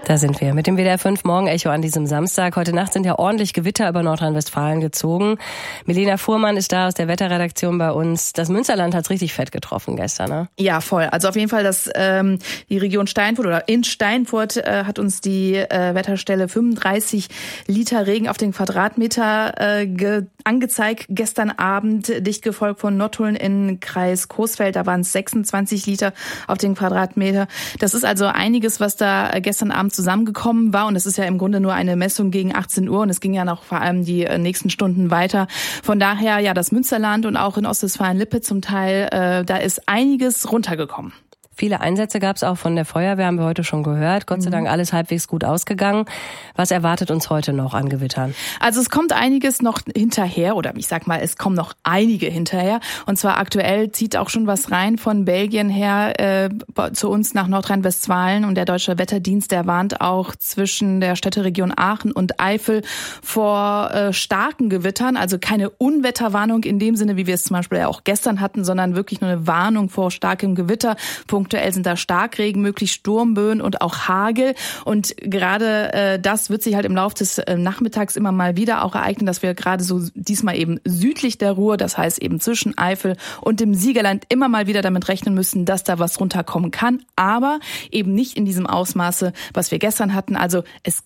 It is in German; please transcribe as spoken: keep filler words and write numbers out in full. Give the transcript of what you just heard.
Da sind wir mit dem W D R fünf Morgenecho an diesem Samstag. Heute Nacht sind ja ordentlich Gewitter über Nordrhein-Westfalen gezogen. Milena Fuhrmann ist da aus der Wetterredaktion bei uns. Das Münsterland hat's richtig fett getroffen gestern, ne? Ja, voll. Also auf jeden Fall das ähm, die Region Steinfurt oder in Steinfurt äh, hat uns die äh, Wetterstelle fünfunddreißig Liter Regen auf den Quadratmeter äh, ge- angezeigt. Gestern Abend dicht gefolgt von Nottuln in Kreis Coesfeld. Da waren es sechsundzwanzig Liter auf den Quadratmeter. Das ist also einiges, was da gestern Abend zusammengekommen war. Und es ist ja im Grunde nur eine Messung gegen achtzehn Uhr. Und es ging ja noch vor allem die nächsten Stunden weiter. Von daher, ja, das Münsterland und auch in Ostwestfalen-Lippe zum Teil, äh, da ist einiges runtergekommen. Viele Einsätze gab es auch von der Feuerwehr, haben wir heute schon gehört. Gott sei Dank alles halbwegs gut ausgegangen. Was erwartet uns heute noch an Gewittern? Also es kommt einiges noch hinterher, oder ich sag mal, es kommen noch einige hinterher. Und zwar aktuell zieht auch schon was rein von Belgien her äh, zu uns nach Nordrhein-Westfalen. Und der Deutsche Wetterdienst, der warnt auch zwischen der Städteregion Aachen und Eifel vor äh, starken Gewittern. Also keine Unwetterwarnung in dem Sinne, wie wir es zum Beispiel ja auch gestern hatten, sondern wirklich nur eine Warnung vor starkem Gewitter. Aktuell sind da Starkregen möglich, Sturmböen und auch Hagel. Und gerade äh, das wird sich halt im Laufe des äh, Nachmittags immer mal wieder auch ereignen, dass wir gerade so diesmal eben südlich der Ruhr, das heißt eben zwischen Eifel und dem Siegerland, immer mal wieder damit rechnen müssen, dass da was runterkommen kann. Aber eben nicht in diesem Ausmaße, was wir gestern hatten. Also es